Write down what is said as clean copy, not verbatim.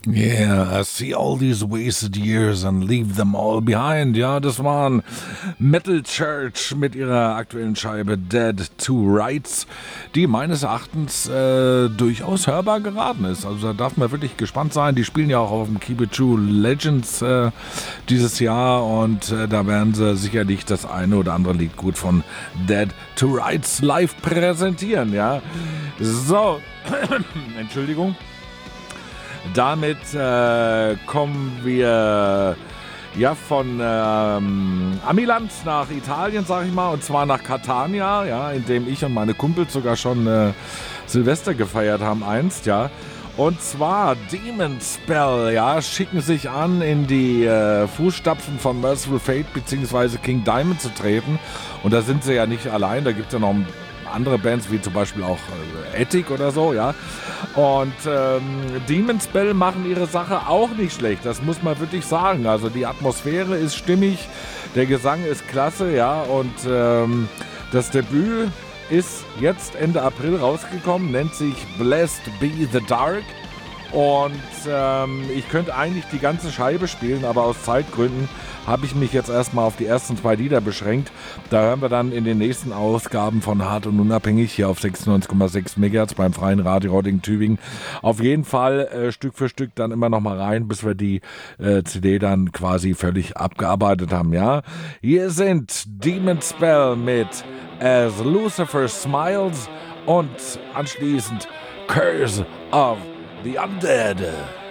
Yeah, I see all these wasted years and leave them all behind. Ja, das waren Metal Church mit ihrer aktuellen Scheibe Dead to Rights, die meines Erachtens durchaus hörbar geraten ist. Also da darf man wirklich gespannt sein. Die spielen ja auch auf dem Keep It True Legends dieses Jahr und da werden sie sicherlich das eine oder andere Lied gut von Dead to Rights live präsentieren. Ja, so, Entschuldigung. Damit kommen wir ja von Amiland nach Italien, sag ich mal, und zwar nach Catania, ja, in dem ich und meine Kumpels sogar schon Silvester gefeiert haben einst, ja. Und zwar Demon Spell, ja, schicken sich an, in die Fußstapfen von Merciful Fate bzw. King Diamond zu treten. Und da sind sie ja nicht allein, da gibt es ja noch andere Bands, wie zum Beispiel auch Attic oder so, ja. Und Demon Spell machen ihre Sache auch nicht schlecht, das muss man wirklich sagen. Also die Atmosphäre ist stimmig, der Gesang ist klasse, ja. Und das Debüt ist jetzt Ende April rausgekommen, nennt sich Blessed Be the Dark. Und ich könnte eigentlich die ganze Scheibe spielen, aber aus Zeitgründen habe ich mich jetzt erstmal auf die ersten 2 Lieder beschränkt. Da hören wir dann in den nächsten Ausgaben von Hart und Unabhängig hier auf 96,6 MHz beim Freien Radio Rodding Tübingen. Auf jeden Fall Stück für Stück dann immer noch mal rein, bis wir die CD dann quasi völlig abgearbeitet haben. Ja, hier sind Demon Spell mit As Lucifer Smiles und anschließend Curse of the Undead.